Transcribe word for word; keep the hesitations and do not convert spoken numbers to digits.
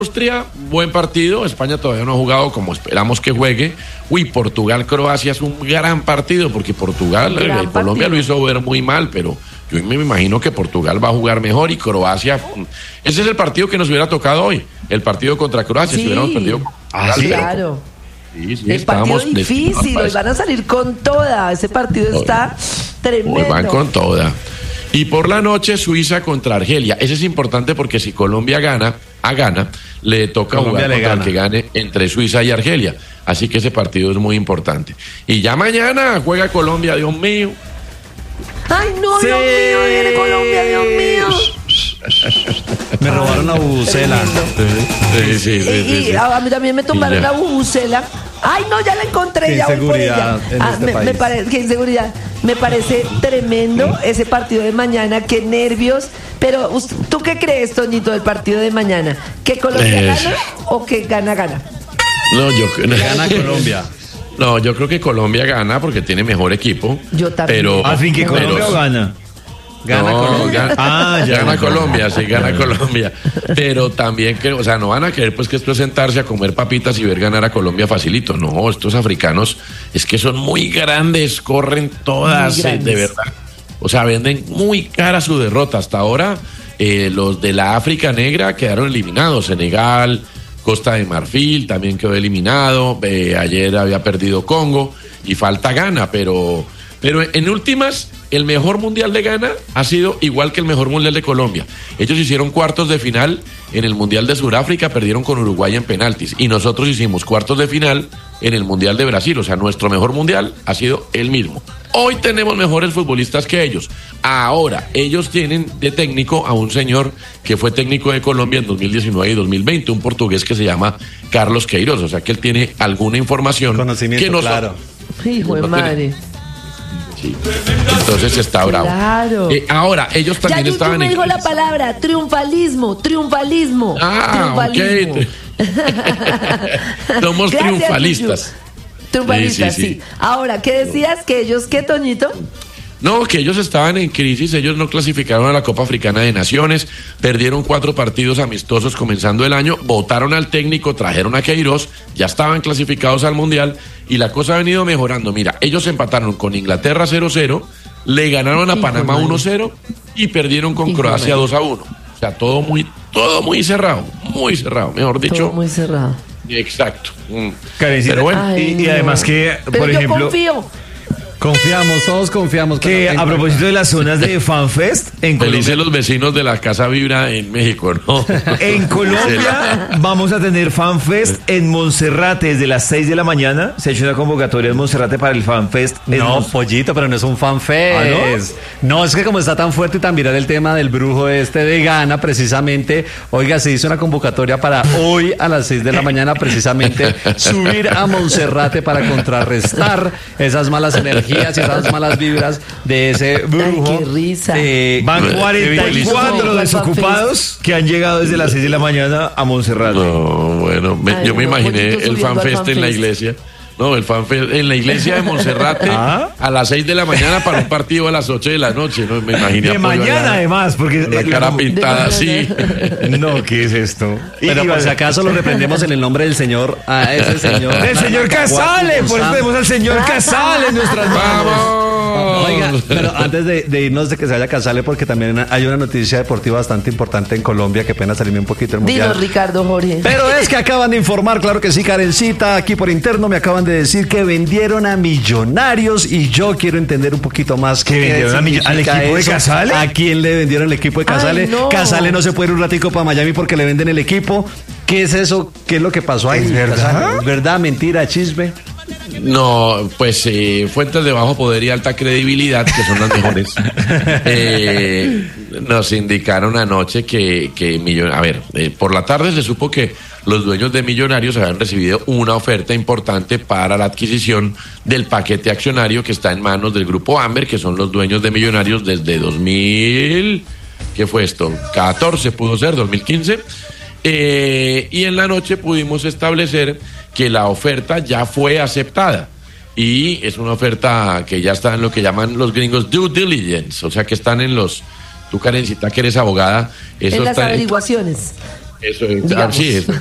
Austria, buen partido. España todavía no ha jugado como esperamos que juegue. Uy, Portugal-Croacia es un gran partido porque Portugal, eh, Colombia lo hizo ver muy mal, pero yo me imagino que Portugal va a jugar mejor y Croacia. Ese es el partido que nos hubiera tocado hoy, el partido contra Croacia. Sí. Si hubiéramos perdido. Ah, sí, claro. Sí, sí, el partido difícil, hoy van a salir con toda. Ese partido está tremendo. Hoy van con toda. Y por la noche Suiza contra Argelia. Ese es importante porque si Colombia gana, a gana, le toca Colombia jugar contra el que gane entre Suiza y Argelia. Así que ese partido es muy importante. Y ya mañana juega Colombia, Dios mío. Ay, no, sí. Dios mío, viene Colombia, Dios mío. Me robaron la bubucela. Sí, sí, sí, sí, y, sí. A mí también me tumbaron la bubucela. Ay, no, ya la encontré, qué ya voy por ella. En Ah, este me, país. me parece, qué inseguridad. Me parece tremendo ese partido de mañana, qué nervios. Pero, ¿tú qué crees, Toñito, del partido de mañana? ¿Que Colombia Es... gana o que gana, gana? No, yo Gana Colombia. No, yo creo que Colombia gana porque tiene mejor equipo. Yo también. Pero, ¿Al fin que Colombia pero, o gana? Gana no, Colombia. Gana, ah, ya, gana ya, Colombia, ya, sí, gana ya, Colombia. Pero también que, o sea, no van a querer pues que esto es sentarse a comer papitas y ver ganar a Colombia facilito. No, estos africanos es que son muy grandes, corren todas, eh, de verdad. O sea, venden muy cara su derrota. Hasta ahora, eh, los de la África Negra quedaron eliminados. Senegal, Costa de Marfil también quedó eliminado. Eh, ayer había perdido Congo y falta Ghana, pero, pero en últimas, el mejor mundial de Ghana ha sido igual que el mejor mundial de Colombia. Ellos hicieron cuartos de final en el mundial de Sudáfrica, perdieron con Uruguay en penaltis. Y nosotros hicimos cuartos de final en el mundial de Brasil. O sea, nuestro mejor mundial ha sido el mismo. Hoy tenemos mejores futbolistas que ellos. Ahora, ellos tienen de técnico a un señor que fue técnico de Colombia en dos mil diecinueve y dos mil veinte, un portugués que se llama Carlos Queiroz. O sea, que él tiene alguna información. Conocimiento, que no claro. Hijo de madre. Sí. Entonces está bravo. Claro. Eh, ahora, ellos también ya estaban me en dijo crisis. la palabra, triunfalismo, triunfalismo. Ah, triunfalismo. ok. Somos Gracias, triunfalistas. Yuyu. Triunfalistas, sí, Sí, sí, sí, sí. Ahora, ¿qué decías? ¿Que ellos qué, Toñito? No, que ellos estaban en crisis, ellos no clasificaron a la Copa Africana de Naciones, perdieron cuatro partidos amistosos comenzando el año, votaron al técnico, trajeron a Queiroz, ya estaban clasificados al Mundial y la cosa ha venido mejorando. Mira, ellos empataron con Inglaterra cero cero, le ganaron a Hijo Panamá madre. uno cero y perdieron con Hijo Croacia madre. dos a uno. O sea, todo muy, todo muy cerrado, muy cerrado, mejor dicho. Todo muy cerrado. Exacto. Mm. Karencita, Pero bueno, Ay, y, y no. además que, Pero por yo ejemplo, confío. Confiamos, todos confiamos. que pero- a propósito de las zonas de FanFest, en felices Colombia, los vecinos de la Casa Vibra en México, ¿no? en Colombia vamos a tener FanFest en Monserrate desde las seis de la mañana. Se ha hecho una convocatoria en Monserrate para el FanFest. en No, Mon- pollito, pero no es un fanfest. ¿Ah, no? es que como está tan fuerte y tan viral el tema del brujo este de Ghana, precisamente, oiga, se hizo una convocatoria para hoy a las seis de la mañana, precisamente, subir a Monserrate para contrarrestar esas malas energías y esas malas vibras de ese brujo. Ay, qué risa. Eh, Van cuarenta y cuatro Ay, desocupados que han llegado desde las seis de la mañana a Monserrate. No, bueno, me- Ay, yo me no, imaginé poquito el subiendo al fanfest en la fanfest. iglesia. No, el fanfest en la iglesia de Monserrate ¿Ah? a las seis de la mañana para un partido a las ocho de la noche. No me imaginé. De a Pollo mañana allá, además, porque con la eh, cara la- pintada De así. No, ¿qué es esto? Pero Y- por si acaso lo reprendemos en el nombre del señor, a ese señor. Del señor Casale, por eso tenemos al señor Casale en nuestras manos. ¡Vamos! Oiga, pero antes de, de irnos de que se vaya Casale, porque también hay una noticia deportiva bastante importante en Colombia, que pena salirme un poquito del mundial. Dinos, Ricardo Jorge. Pero es que acaban de informar, claro que sí, Karencita, aquí por interno me acaban de decir que vendieron a Millonarios y yo quiero entender un poquito más ¿Que qué vendieron a Millo- al significa equipo de eso. Casale? ¿A quién le vendieron el equipo de Casale? Ay, no. Casale no se puede ir un ratico para Miami porque le venden el equipo. ¿Qué es eso? ¿Qué es lo que pasó ahí? ¿Es verdad? Casale? ¿Es verdad? ¿Mentira? ¿Chisme? No, pues eh, fuentes de bajo poder y alta credibilidad, que son las mejores, eh, nos indicaron anoche que, que Millon- a ver, eh, por la tarde se supo que los dueños de Millonarios habían recibido una oferta importante para la adquisición del paquete accionario que está en manos del Grupo Amber, que son los dueños de Millonarios desde dos mil, ¿qué fue esto? catorce pudo ser, dos mil quince. Eh, y en la noche pudimos establecer que la oferta ya fue aceptada y es una oferta que ya está en lo que llaman los gringos due diligence, o sea que están en los, tú Karencita que eres abogada, eso En las está averiguaciones. Eso es, Digamos. sí, eso.